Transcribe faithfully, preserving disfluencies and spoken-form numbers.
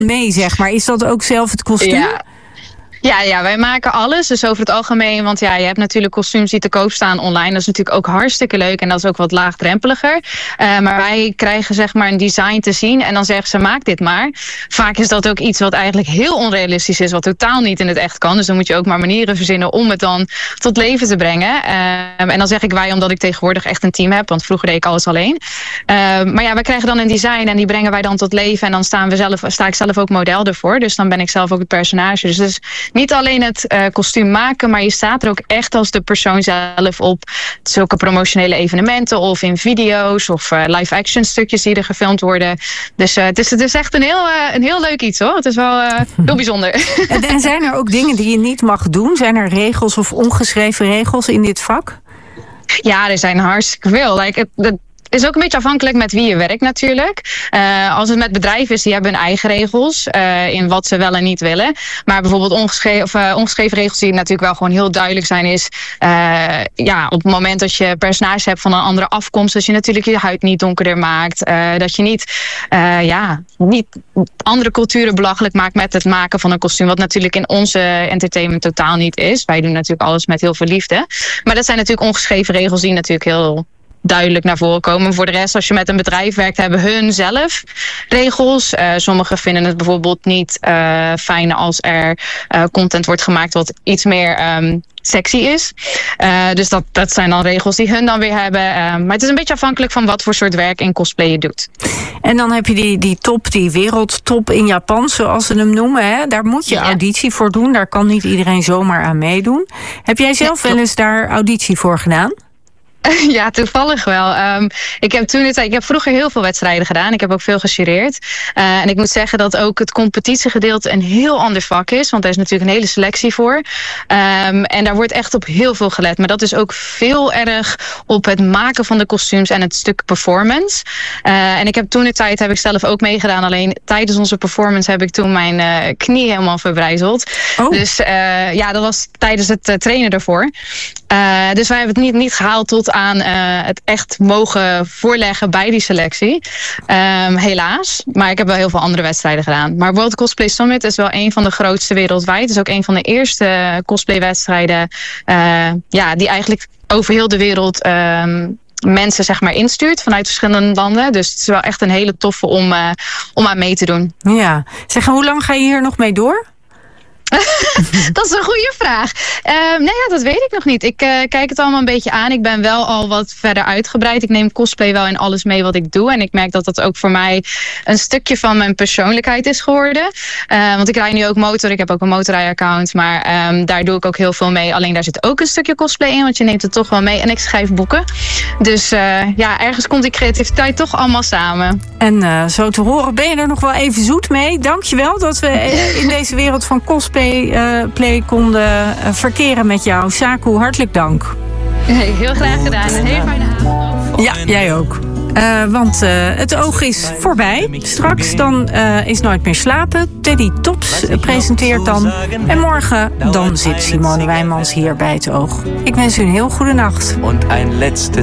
mee, zeg maar. Is dat ook zelf het kostuum? Ja. Ja, ja, wij maken alles. Dus over het algemeen, want ja, je hebt natuurlijk kostuums die te koop staan online. Dat is natuurlijk ook hartstikke leuk en dat is ook wat laagdrempeliger. Uh, maar wij krijgen zeg maar een design te zien en dan zeggen ze maak dit maar. Vaak is dat ook iets wat eigenlijk heel onrealistisch is, wat totaal niet in het echt kan. Dus dan moet je ook maar manieren verzinnen om het dan tot leven te brengen. Uh, en dan zeg ik wij omdat ik tegenwoordig echt een team heb, want vroeger deed ik alles alleen. Uh, maar ja, wij krijgen dan een design en die brengen wij dan tot leven. En dan staan we zelf, sta ik zelf ook model ervoor. Dus dan ben ik zelf ook het personage. Dus, dus niet alleen het uh, kostuum maken, maar je staat er ook echt als de persoon zelf op zulke promotionele evenementen of in video's of uh, live-action stukjes die er gefilmd worden. Dus uh, het, is, het is echt een heel, uh, een heel leuk iets hoor. Het is wel uh, heel bijzonder. En, en zijn er ook dingen die je niet mag doen? Zijn er regels of ongeschreven regels in dit vak? Ja, er zijn hartstikke veel. Like, het, Het is ook een beetje afhankelijk met wie je werkt natuurlijk. Uh, als het met bedrijven is, die hebben hun eigen regels uh, in wat ze wel en niet willen. Maar bijvoorbeeld ongeschreven, of, uh, ongeschreven regels die natuurlijk wel gewoon heel duidelijk zijn is... Uh, ja, op het moment dat je personages hebt van een andere afkomst... dat je natuurlijk je huid niet donkerder maakt. Uh, dat je niet, uh, ja, niet andere culturen belachelijk maakt met het maken van een kostuum. Wat natuurlijk in onze entertainment totaal niet is. Wij doen natuurlijk alles met heel veel liefde. Maar dat zijn natuurlijk ongeschreven regels die natuurlijk heel... duidelijk naar voren komen. Voor de rest, als je met een bedrijf werkt, hebben hun zelf regels. Uh, sommigen vinden het bijvoorbeeld niet uh, fijn als er uh, content wordt gemaakt wat iets meer um, sexy is. Uh, dus dat, dat zijn dan regels die hun dan weer hebben. Uh, maar het is een beetje afhankelijk van wat voor soort werk en cosplay je doet. En dan heb je die, die top, die wereldtop in Japan, zoals ze hem noemen. Hè? Daar moet je ja. auditie voor doen. Daar kan niet iedereen zomaar aan meedoen. Heb jij zelf ja, wel eens daar auditie voor gedaan? Ja, toevallig wel. Um, ik heb toen het, ik heb vroeger heel veel wedstrijden gedaan. Ik heb ook veel gejureerd. Uh, en ik moet zeggen dat ook het competitiegedeelte een heel ander vak is. Want daar is natuurlijk een hele selectie voor. Um, en daar wordt echt op heel veel gelet. Maar dat is ook veel erg op het maken van de kostuums en het stuk performance. Uh, en ik heb toen de tijd heb ik zelf ook meegedaan. Alleen tijdens onze performance heb ik toen mijn uh, knie helemaal verbrijzeld. Oh. Dus uh, ja, dat was tijdens het uh, trainen ervoor. Uh, dus wij hebben het niet, niet gehaald tot aan uh, het echt mogen voorleggen bij die selectie. Um, helaas. Maar ik heb wel heel veel andere wedstrijden gedaan. Maar World Cosplay Summit is wel een van de grootste wereldwijd. Het is ook een van de eerste cosplaywedstrijden uh, ja, die eigenlijk over heel de wereld um, mensen zeg maar instuurt vanuit verschillende landen. Dus het is wel echt een hele toffe om, uh, om aan mee te doen. Ja. Zeg, hoe lang ga je hier nog mee door? Dat is een goede vraag. Uh, nou ja, dat weet ik nog niet. Ik uh, kijk het allemaal een beetje aan. Ik ben wel al wat verder uitgebreid. Ik neem cosplay wel in alles mee wat ik doe. En ik merk dat dat ook voor mij een stukje van mijn persoonlijkheid is geworden. Uh, want ik rij nu ook motor. Ik heb ook een motorrij-account. Maar um, daar doe ik ook heel veel mee. Alleen daar zit ook een stukje cosplay in. Want je neemt het toch wel mee. En ik schrijf boeken. Dus uh, ja, ergens komt die creativiteit toch allemaal samen. En uh, zo te horen ben je er nog wel even zoet mee. Dankjewel dat we in deze wereld van cosplay Uh, play konden uh, verkeren met jou. Saku, hartelijk dank. Hey, heel graag gedaan. Een hele fijne avond. Ja, jij ook. Uh, want uh, het oog is voorbij. Straks dan uh, is Nooit meer slapen. Teddy Tops uh, presenteert dan. En morgen dan zit Simone Wijmans hier bij het oog. Ik wens u een heel goede nacht.